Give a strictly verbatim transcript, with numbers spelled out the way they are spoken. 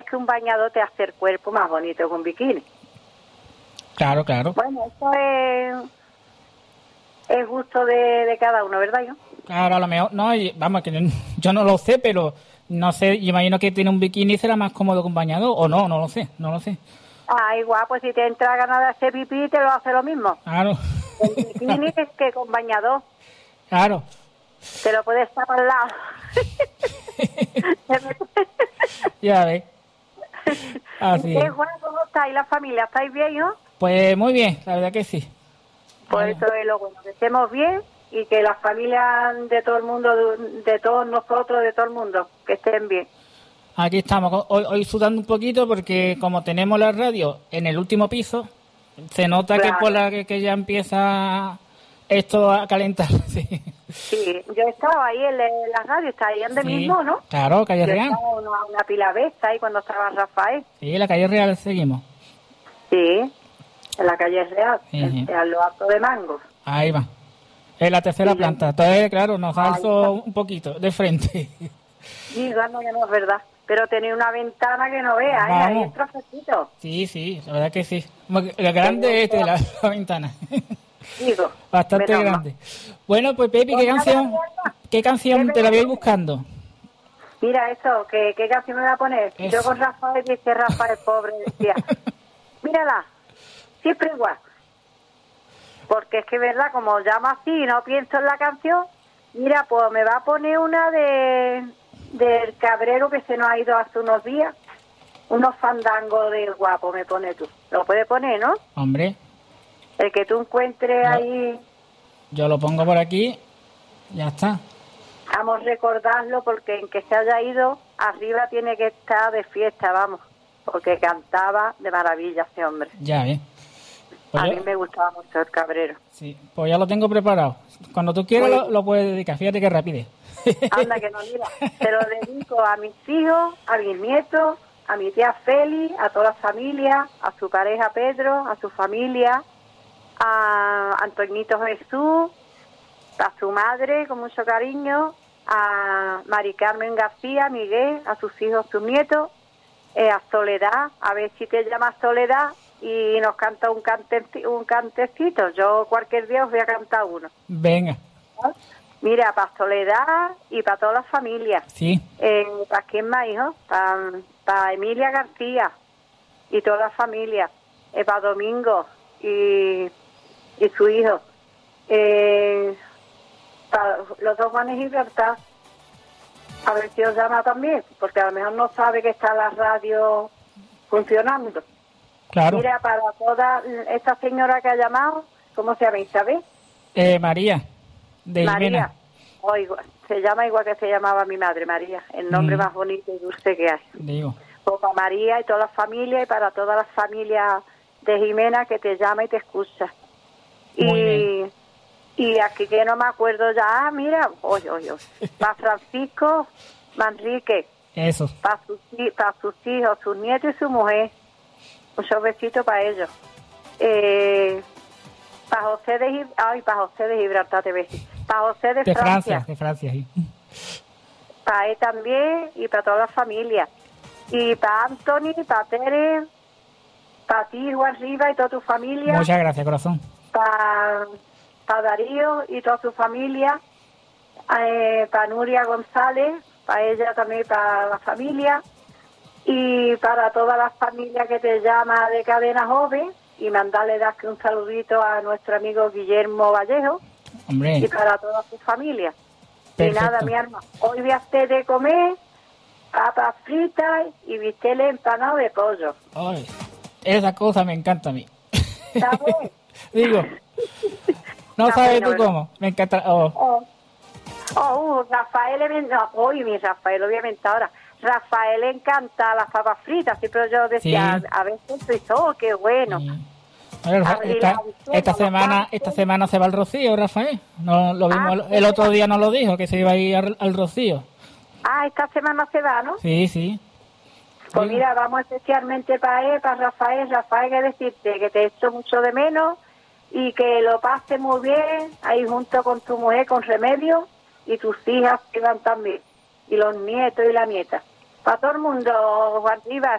que un bañador te hace el cuerpo más bonito que un bikini. Claro, claro. Bueno, eso es, es gusto de, de cada uno, ¿verdad, yo? Claro, a lo mejor, no, y- vamos, que yo, yo no lo sé, pero no sé, yo imagino que tiene un bikini será más cómodo que un bañador, o no, no lo sé, no lo sé. Ah, igual, pues si te entra ganas de hacer pipí, te lo hace lo mismo. Claro. El bikini es que con bañador Claro. te lo puedes tapar al lado. Ya ves. Así ¿Qué, es. Juan, cómo estáis la familia? ¿Estáis bien, no? Pues muy bien, la verdad que sí. Pues eso es lo bueno, que estemos bien y que las familias de todo el mundo, de, de todos nosotros, de todo el mundo, que estén bien. Aquí estamos, hoy, hoy sudando un poquito porque como tenemos la radio en el último piso, se nota Claro. que por la que, que ya empieza esto a calentar. Sí, Sí, yo estaba ahí en la en la radio, está ahí donde Sí, mismo, ¿no? claro, calle Yo Real. estaba una, una pila de esta ahí cuando estaba Rafael. Sí, la calle Real seguimos. Sí, en la calle Real, Sí, en, sí. en lo alto de Mangos. Ahí va. En la tercera Sí, planta. Entonces, claro, nos da el Ahí sol está. un poquito de frente. Sí, no, que no es verdad. Pero tenía una ventana que no veas, ¿eh? Ahí Vamos. el trocecito. Sí, sí, la verdad que sí. La grande es de la, la ventana. Digo, Bastante menos mal. grande. Bueno, pues Pepi, ¿qué Pues nada, canción, Alba, qué canción ¿qué te la me- voy buscando? Mira eso, ¿qué, qué canción me va a poner? Eso. Yo con Rafael, dice Rafael, pobre, decía, mírala, siempre igual. Porque es que, verdad, como llamo así y no pienso en la canción, mira, pues me va a poner una de del cabrero que se nos ha ido hace unos días, unos fandangos del guapo, me pone tú. Lo puedes poner, ¿no? Hombre, El que tú encuentres No. ahí, yo lo pongo por aquí, ya está. vamos a recordarlo, porque en que se haya ido, arriba tiene que estar de fiesta, vamos, porque cantaba de maravilla ese hombre. Ya, bien. Pues A yo- mí me gustaba mucho el cabrero. sí, pues ya lo tengo preparado. Cuando tú quieras Muy lo, bien. lo puedes dedicar, fíjate que rapidez. Anda, que no, mira, se lo dedico a mis hijos, a mis nietos, a mi tía Feli, a toda la familia, a su pareja Pedro, a su familia, a Antoñito Jesús, a su madre con mucho cariño, a Mari Carmen García, Miguel, a sus hijos, sus nietos, eh, a Soledad, a ver si te llamas Soledad y nos canta un, cante, un cantecito. Yo cualquier día os voy a cantar uno. Venga, Mira, para Soledad y para toda la familia. sí, Eh, ¿Para quién más, hijo? Para Emilia García y toda la familia. Eh, para Domingo y, y su hijo. Eh, para los dos Juanes y Libertad. A ver si os llama también, porque a lo mejor no sabe que está la radio funcionando. claro. Mira, para toda esta señora que ha llamado, ¿cómo se llama? ¿Isabel? Eh, María, de María. Jimena. O igual, se llama igual que se llamaba mi madre, María, el nombre Mm. más bonito y dulce que hay. Digo, Pues para María y toda la familia y para todas las familias de Jimena que te llama y te escucha. Muy y, bien. y aquí que no me acuerdo ya, ah, mira, oye, oye, para Francisco Manrique, eso. para sus, hi- para sus hijos, sus nietos y su mujer. Muchos besitos para ellos. Eh, para José de Gib- ay, para José de Gibraltar te beso. Para José de, De Francia, Francia, de Francia, sí. para él también y para toda la familia. Y para Anthony, para Tere, para ti, Juan Riva y toda tu familia. Muchas gracias, corazón. Para pa Darío y toda su familia. Eh, para Nuria González, para ella también, para la familia. Y para todas las familias que te llama de Cadena Joven. Y mandarle das que un saludito a nuestro amigo Guillermo Vallejo. Y Hombre, para toda su familia. Perfecto. Y nada, mi alma, hoy voy a hacer de comer papas fritas y bisteles empanados de pollo. ay, esa cosa me encanta a mí. ¿Sabes? Digo, no Está sabes bueno, tú ¿verdad? cómo. Me encanta. Oh, Oh, oh uh, Rafael, le- no, hoy mi Rafael, obviamente ahora. Rafael le encanta las papas fritas, siempre yo decía, Sí. a veces estoy, oh, qué bueno. sí. A ver, A ver, esta, la victoria, esta los semana campos. esta semana se va al Rocío, Rafael. No lo vimos Ah, el, sí, el otro ¿verdad? día, nos lo dijo, que se iba a ir al, al Rocío. Ah, esta semana se va, ¿no? Sí, sí. Pues Digo, mira, vamos especialmente para él, para Rafael. Rafael, que decirte que te echo mucho de menos y que lo pases muy bien ahí junto con tu mujer, con Remedio, y tus hijas que van también, y los nietos y la nieta. Para todo el mundo, Juan Rivas.